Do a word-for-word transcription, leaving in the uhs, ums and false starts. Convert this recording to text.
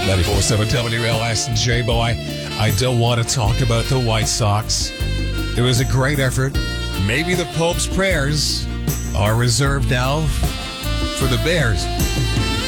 ninety-four point seven W L S and J-Bo. I, I don't want to talk about the White Sox. It was a great effort. Maybe the Pope's prayers are reserved now for the Bears.